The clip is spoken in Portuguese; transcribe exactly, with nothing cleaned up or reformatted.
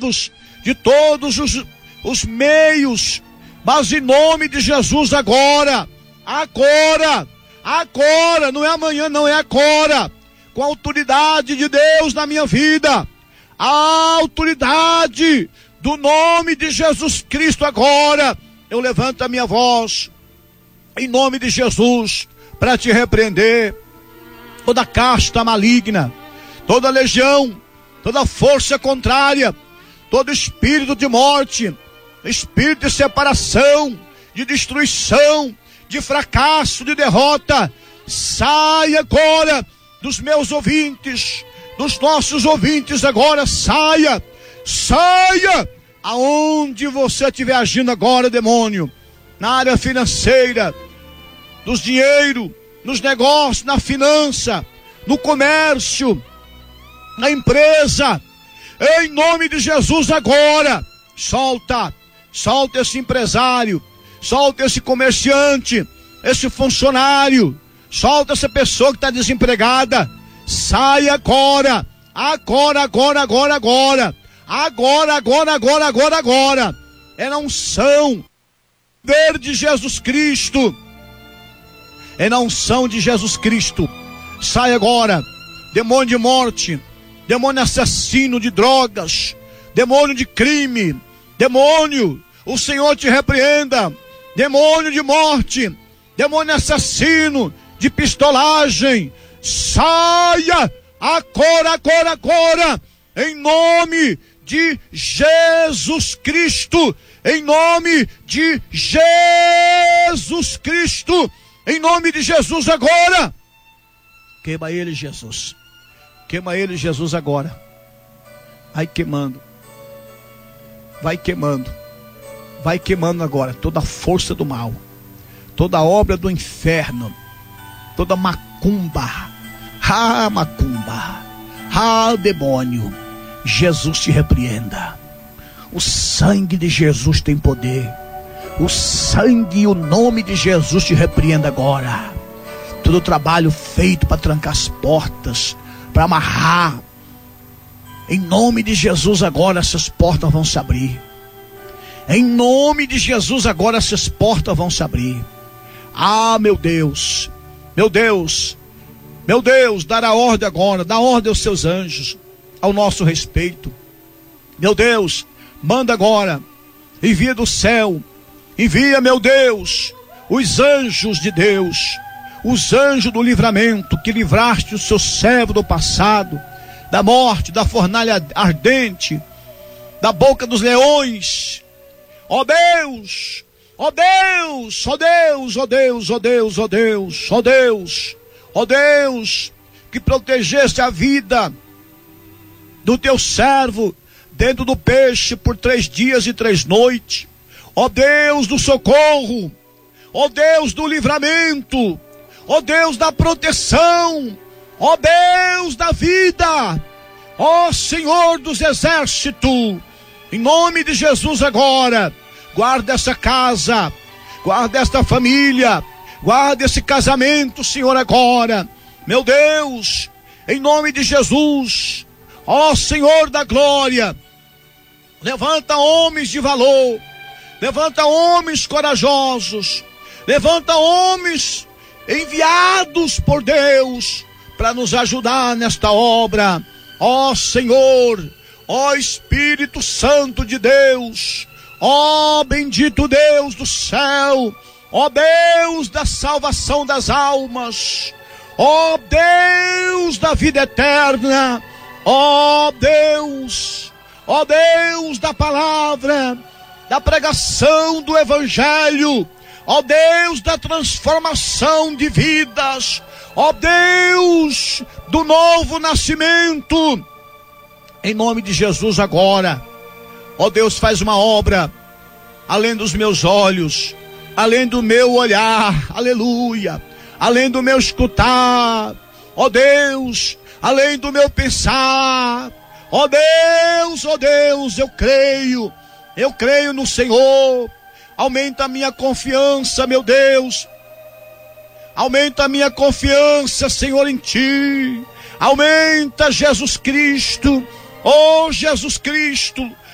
todos, de todos os, os meios, mas em nome de Jesus agora, agora, agora, não é amanhã, não é agora, com a autoridade de Deus na minha vida, a autoridade do nome de Jesus Cristo agora, eu levanto a minha voz, em nome de Jesus, para te repreender, toda casta maligna, toda legião, toda força contrária, todo espírito de morte, espírito de separação, de destruição, de fracasso, de derrota, saia agora dos meus ouvintes, dos nossos ouvintes agora, saia, saia, aonde você estiver agindo agora, demônio, na área financeira, dos dinheiro, nos negócios, na finança, no comércio, na empresa, em nome de Jesus agora, solta, solta esse empresário, solta esse comerciante, esse funcionário, solta essa pessoa que está desempregada, sai agora, agora, agora, agora, agora, agora, agora, agora, agora, agora, é na unção, poder de Jesus Cristo, é na unção de Jesus Cristo, sai agora, demônio de morte, demônio assassino de drogas, demônio de crime, demônio, o Senhor te repreenda, demônio de morte, demônio assassino de pistolagem, saia agora, agora, agora, em nome de Jesus Cristo, em nome de Jesus Cristo, em nome de Jesus agora, queima ele, Jesus, queima ele, Jesus agora, vai queimando, vai queimando, vai queimando agora, toda a força do mal, toda a obra do inferno, toda macumba, ah macumba, ah demônio, Jesus te repreenda, o sangue de Jesus tem poder, o sangue e o nome de Jesus te repreenda agora, todo o trabalho feito para trancar as portas, para amarrar, em nome de Jesus agora essas portas vão se abrir, em nome de Jesus agora essas portas vão se abrir, ah meu Deus, meu Deus, meu Deus, dará ordem agora, dá ordem aos seus anjos, ao nosso respeito, meu Deus, manda agora, envia do céu, envia, meu Deus, os anjos de Deus, os anjos do livramento, que livraste o seu servo do passado, da morte, da fornalha ardente, da boca dos leões, ó Deus, ó Deus, ó Deus, ó Deus, ó Deus, ó Deus, ó Deus, ó Deus, que protegeste a vida do teu servo dentro do peixe por três dias e três noites, ó Deus do socorro, ó Deus do livramento, ó Deus da proteção, ó Deus da vida, ó Senhor dos exércitos, em nome de Jesus agora, guarda essa casa, guarda esta família, guarda esse casamento, Senhor, agora, meu Deus, em nome de Jesus, ó Senhor da glória, levanta homens de valor, levanta homens corajosos, levanta homens enviados por Deus para nos ajudar nesta obra, ó Senhor, ó Espírito Santo de Deus, ó bendito Deus do céu, ó Deus da salvação das almas, ó Deus da vida eterna, ó Deus, ó Deus da palavra, da pregação do evangelho, ó Deus da transformação de vidas, ó Deus do novo nascimento, em nome de Jesus agora, ó Deus, faz uma obra além dos meus olhos, além do meu olhar, aleluia, além do meu escutar, ó Deus, além do meu pensar, ó Deus, ó Deus, eu creio, eu creio no Senhor, aumenta a minha confiança, meu Deus, aumenta a minha confiança, Senhor, em Ti, aumenta, Jesus Cristo, oh Jesus Cristo,